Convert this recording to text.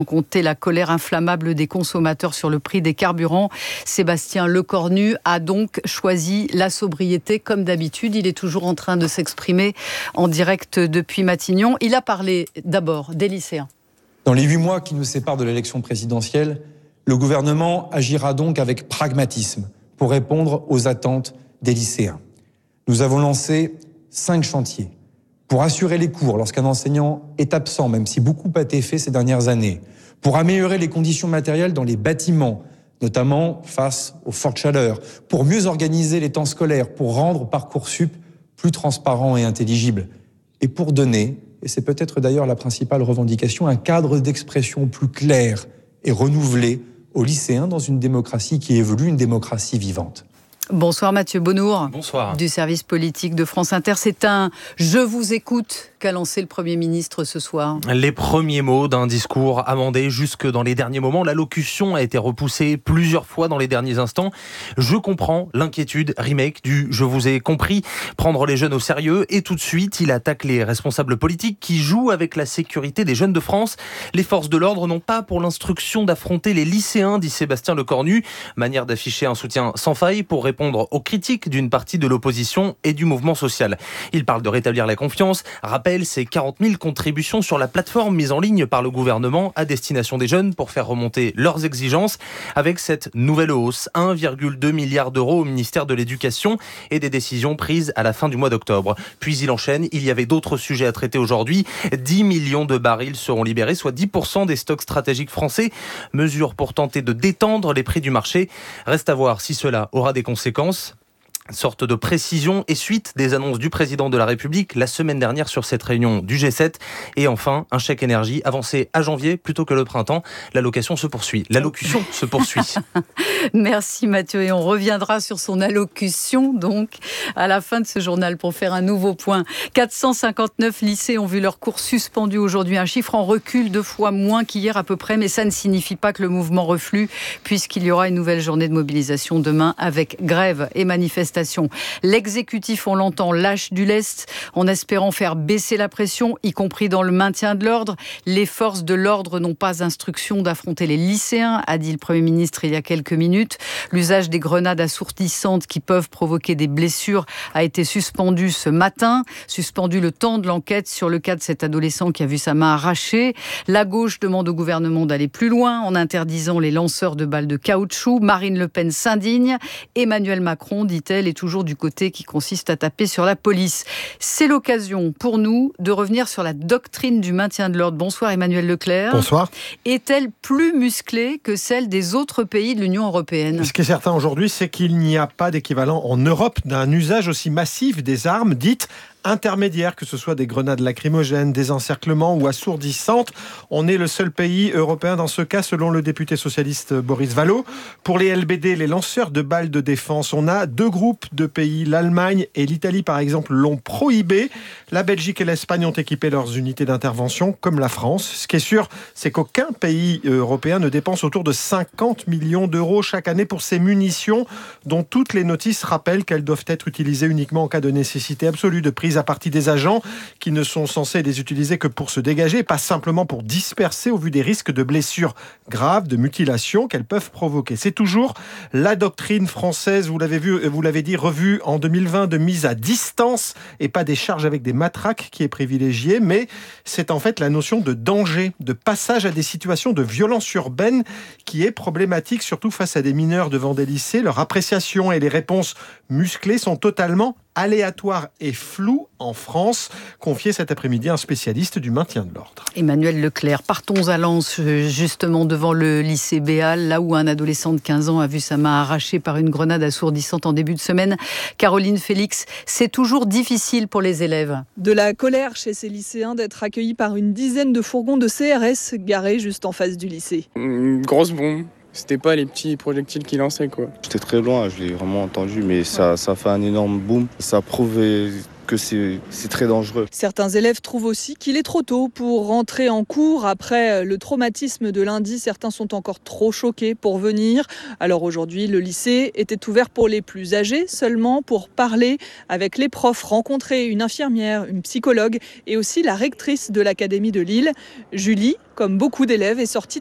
Compter la colère inflammable des consommateurs sur le prix des carburants. Sébastien Lecornu a donc choisi la sobriété comme d'habitude. Il est toujours en train de s'exprimer en direct depuis Matignon. Il a parlé d'abord des lycéens. Dans les 8 mois qui nous séparent de l'élection présidentielle, le gouvernement agira donc avec pragmatisme pour répondre aux attentes des lycéens. Nous avons lancé 5 chantiers pour assurer les cours lorsqu'un enseignant est absent, même si beaucoup a été fait ces dernières années, pour améliorer les conditions matérielles dans les bâtiments, notamment face aux fortes chaleurs, pour mieux organiser les temps scolaires, pour rendre Parcoursup plus transparent et intelligible, et pour donner, et c'est peut-être d'ailleurs la principale revendication, un cadre d'expression plus clair et renouvelé aux lycéens dans une démocratie qui évolue, une démocratie vivante. Bonsoir Mathieu Bonnour. Bonsoir. Du service politique de France Inter. C'est un « Je vous écoute » qu'a lancé le Premier ministre ce soir. Les premiers mots d'un discours amendé jusque dans les derniers moments. L'allocution a été repoussée plusieurs fois dans les derniers instants. Je comprends l'inquiétude, remake du « Je vous ai compris », prendre les jeunes au sérieux. Et tout de suite, il attaque les responsables politiques qui jouent avec la sécurité des jeunes de France. Les forces de l'ordre n'ont pas pour l'instruction d'affronter les lycéens, dit Sébastien Lecornu. Manière d'afficher un soutien sans faille pour répondre aux critiques d'une partie de l'opposition et du mouvement social. Il parle de rétablir la confiance, rappelle ces 40 000 contributions sur la plateforme mise en ligne par le gouvernement à destination des jeunes pour faire remonter leurs exigences. Avec cette nouvelle hausse, 1,2 milliard d'euros au ministère de l'Éducation et des décisions prises à la fin du mois d'octobre. Puis il enchaîne, il y avait d'autres sujets à traiter aujourd'hui. 10 millions de barils seront libérés, soit 10% des stocks stratégiques français. Mesure pour tenter de détendre les prix du marché. Reste à voir si cela aura des conséquences. Sorte de précision et suite des annonces du président de la République la semaine dernière sur cette réunion du G7. Et enfin, un chèque énergie avancé à janvier plutôt que le printemps. L'allocution se poursuit. Merci Mathieu. Et on reviendra sur son allocution donc à la fin de ce journal pour faire un nouveau point. 459 lycées ont vu leurs cours suspendus aujourd'hui. Un chiffre en recul 2 fois moins qu'hier à peu près. Mais ça ne signifie pas que le mouvement reflue puisqu'il y aura une nouvelle journée de mobilisation demain avec grève et manifestation. L'exécutif, on l'entend, lâche du lest en espérant faire baisser la pression, y compris dans le maintien de l'ordre. Les forces de l'ordre n'ont pas instruction d'affronter les lycéens, a dit le Premier ministre il y a quelques minutes. L'usage des grenades assourdissantes qui peuvent provoquer des blessures a été suspendu ce matin. Suspendu le temps de l'enquête sur le cas de cet adolescent qui a vu sa main arrachée. La gauche demande au gouvernement d'aller plus loin en interdisant les lanceurs de balles de caoutchouc. Marine Le Pen s'indigne. Emmanuel Macron, dit-elle, est toujours du côté qui consiste à taper sur la police. C'est l'occasion pour nous de revenir sur la doctrine du maintien de l'ordre. Bonsoir Emmanuel Leclerc. Bonsoir. Est-elle plus musclée que celle des autres pays de l'Union européenne ? Ce qui est certain aujourd'hui, c'est qu'il n'y a pas d'équivalent en Europe d'un usage aussi massif des armes dites intermédiaires, que ce soit des grenades lacrymogènes, des encerclements ou assourdissantes. On est le seul pays européen dans ce cas, selon le député socialiste Boris Vallaud. Pour les LBD, les lanceurs de balles de défense, on a 2 groupes de pays. L'Allemagne et l'Italie, par exemple, l'ont prohibé. La Belgique et l'Espagne ont équipé leurs unités d'intervention, comme la France. Ce qui est sûr, c'est qu'aucun pays européen ne dépense autour de 50 millions d'euros chaque année pour ces munitions, dont toutes les notices rappellent qu'elles doivent être utilisées uniquement en cas de nécessité absolue de prise à partie des agents qui ne sont censés les utiliser que pour se dégager, pas simplement pour disperser au vu des risques de blessures graves, de mutilations qu'elles peuvent provoquer. C'est toujours la doctrine française, vous l'avez dit, revue en 2020 de mise à distance et pas des charges avec des matraques qui est privilégiée, mais c'est en fait la notion de danger, de passage à des situations de violence urbaine qui est problématique, surtout face à des mineurs devant des lycées. Leur appréciation et les réponses musclées sont totalement aléatoire et flou en France, confié cet après-midi à un spécialiste du maintien de l'ordre. Emmanuel Leclerc, partons à Lens, justement devant le lycée Béal, là où un adolescent de 15 ans a vu sa main arrachée par une grenade assourdissante en début de semaine. Caroline Félix, c'est toujours difficile pour les élèves. De la colère chez ces lycéens d'être accueillis par une dizaine de fourgons de CRS garés juste en face du lycée. Une grosse bombe. C'était pas les petits projectiles qu'il lançait, quoi. J'étais très loin, je l'ai vraiment entendu, mais ça fait un énorme boom. Ça prouve que c'est très dangereux. Certains élèves trouvent aussi qu'il est trop tôt pour rentrer en cours. Après le traumatisme de lundi, certains sont encore trop choqués pour venir. Alors aujourd'hui, le lycée était ouvert pour les plus âgés, seulement pour parler avec les profs, rencontrer une infirmière, une psychologue et aussi la rectrice de l'Académie de Lille. Julie, comme beaucoup d'élèves, est sortie